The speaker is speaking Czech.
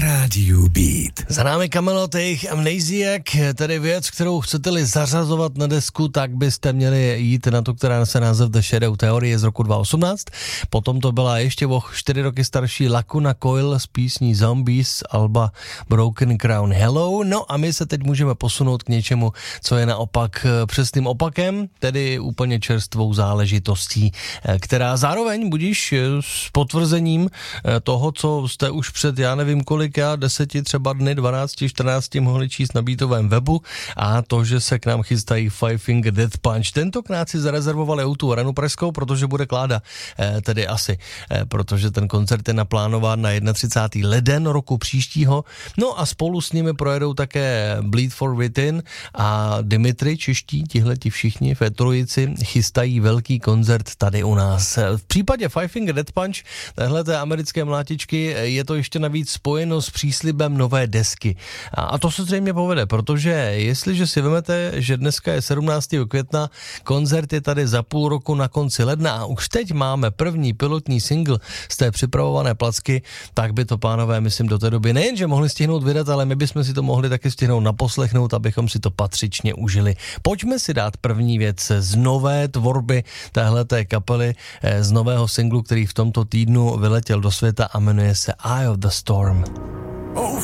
rádiu Beat. Za námi Kamelot, jejich Amnesiac, tedy věc, kterou chcete-li zařazovat na desku, tak byste měli jít na to, která nese název The Shadow Theory z roku 2018. Potom to byla ještě o 4 roky starší Lacuna Coil s písní Zombies, alba Broken Crown Hello. No a my se teď můžeme posunout k něčemu, co je naopak přesným opakem, tedy úplně čerstvou záležitostí, která zároveň budíš s potvrzením toho, co jste už před, já nevím kolika, 10 třeba dny, 12, 14 mohli číst na beatovém webu, a to, že se k nám chystají Five Finger Death Punch. Tentokrát si zarezervovali tu arenu pražskou, protože bude Kláda, tedy asi, protože ten koncert je naplánován na 31. leden roku příštího. No a spolu s nimi projedou také Bleed for Within a Dimitri, čeští, tihleti všichni v trojici chystají velký koncert tady u nás. V případě Five Finger Death Punch, téhleté americké mlátičky, je to ještě navíc spojeno s příslibem nové desky. A to se zřejmě povede, protože jestliže si vemete, že dneska je 17. května, koncert je tady za půl roku na konci ledna a už teď máme první pilotní single z té připravované placky, tak by to, pánové, myslím, do té doby nejenže mohli stihnout vydat, ale my bychom si to mohli taky stihnout naposlechnout, abychom si to patřičně užili. Pojďme si dát první věc z nové tvorby téhleté kapely, z nového singlu, který v tomto týdnu vyletěl do světa a jmenuje se Eye of the Storm.